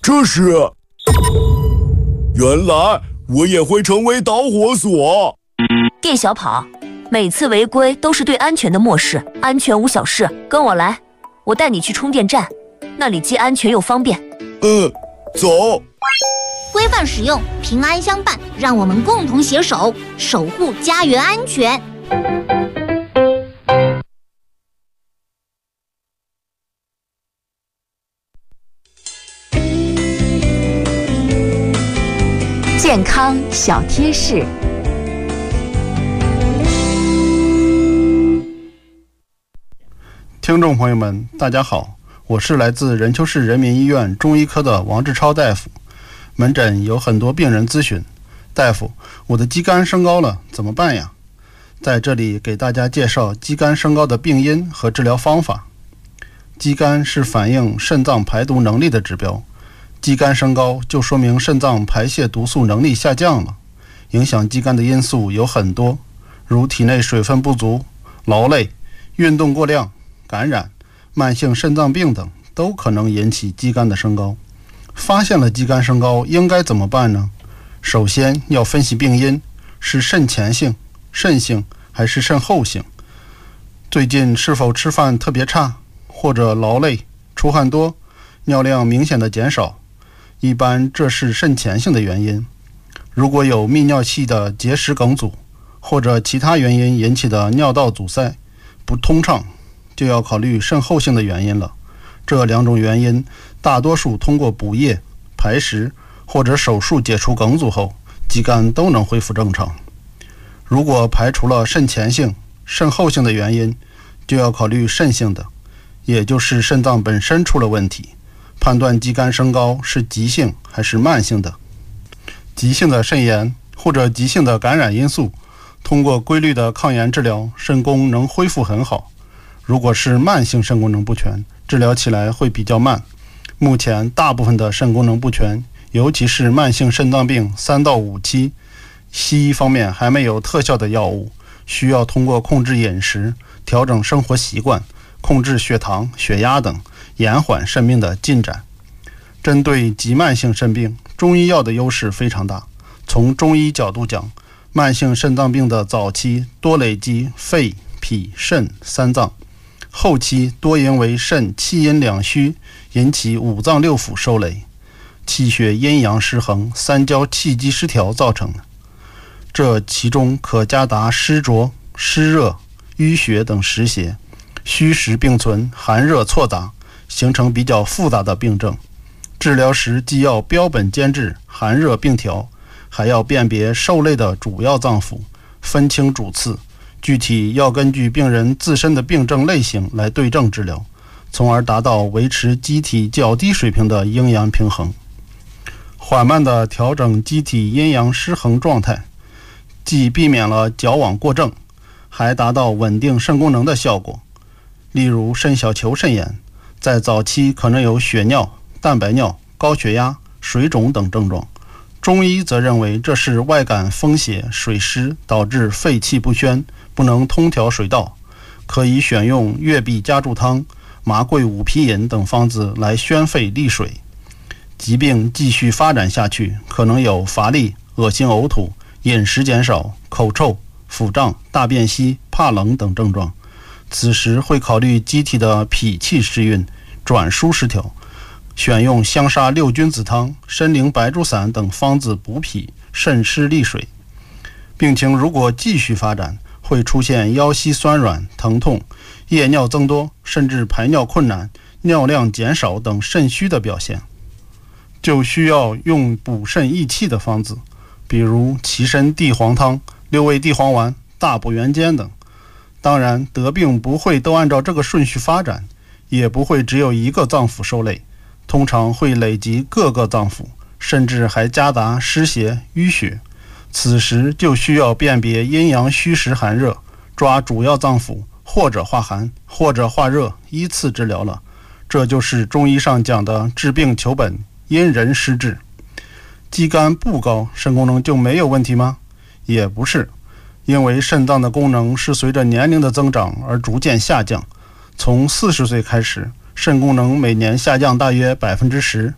这是……原来我也会成为导火索。 店小跑，每次违规都是对安全的漠视，安全无小事，跟我来，我带你去充电站，那里既安全又方便。 走。 规范使用，平安相伴，让我们共同携手，守护家园安全。 健康小贴士。 听众朋友们，大家好，我是来自任丘市人民医院中医科的王志超大夫。门诊有很多病人咨询，大夫，我的肌酐升高了，怎么办呀？在这里给大家介绍肌酐升高的病因和治疗方法。肌酐是反映肾脏排毒能力的指标，肌酐升高就说明肾脏排泄毒素能力下降了。影响肌酐的因素有很多，如体内水分不足、劳累、运动过量、感染、慢性肾脏病等都可能引起肌酐的升高。发现了肌酐升高应该怎么办呢？首先要分析病因，是肾前性、肾性还是肾后性？最近是否吃饭特别差，或者劳累、出汗多、尿量明显的减少？一般这是肾前性的原因。如果有泌尿系的结石梗阻，或者其他原因引起的尿道阻塞不通畅，就要考虑肾后性的原因了。这两种原因大多数通过补液、排石或者手术解除梗阻后，肌酐都能恢复正常。如果排除了肾前性、肾后性的原因，就要考虑肾性的，也就是肾脏本身出了问题，判断肌酐升高是急性还是慢性的。急性的肾炎或者急性的感染因素，通过规律的抗炎治疗，肾功能恢复很好。如果是慢性肾功能不全，治疗起来会比较慢。目前大部分的肾功能不全，尤其是慢性肾脏病3到5期，西医方面还没有特效的药物，需要通过控制饮食、调整生活习惯、控制血糖、血压等，延缓肾病的进展。针对急慢性肾病，中医药的优势非常大。从中医角度讲，慢性肾脏病的早期多累积肺、脾、肾3脏，后期多因为肾气阴两虚，引起5脏6腑受累，气血阴阳失衡，三焦气机失调造成的。这其中可夹杂湿浊、湿热、淤血等实邪，虚实并存，寒热错杂，形成比较复杂的病症。治疗时既要标本兼治，寒热并调，还要辨别受累的主要脏腑，分清主次，具体要根据病人自身的病症类型来对症治疗，从而达到维持机体较低水平的阴阳平衡。缓慢地调整机体阴阳失衡状态，既避免了矫枉过正，还达到稳定肾功能的效果。例如肾小球肾炎，在早期可能有血尿、蛋白尿、高血压、水肿等症状，中医则认为这是外感风邪水湿导致肺气不宣，不能通调水道，可以选用月碧加注汤、麻桂五皮饮等方子来宣肺利水。疾病继续发展下去，可能有乏力、恶心呕吐、饮食减少、口臭、腹胀、大便稀、怕冷等症状，此时会考虑机体的脾气失运、转输失调，选用香砂六君子汤、参苓白术散等方子补脾、渗湿利水。病情如果继续发展，会出现腰膝酸软、疼痛、夜尿增多，甚至排尿困难、尿量减少等肾虚的表现，就需要用补肾益气的方子，比如岐参地黄汤、六味地黄丸、大补元煎等。当然，得病不会都按照这个顺序发展，也不会只有一个脏腑受累，通常会累及各个脏腑，甚至还夹杂湿邪、淤血。此时就需要辨别阴阳虚实寒热，抓主要脏腑，或者化寒，或者化热，依次治疗了。这就是中医上讲的治病求本，因人施治。肌酐不高，肾功能就没有问题吗？也不是，因为肾脏的功能是随着年龄的增长而逐渐下降。从40岁开始，肾功能每年下降大约10%，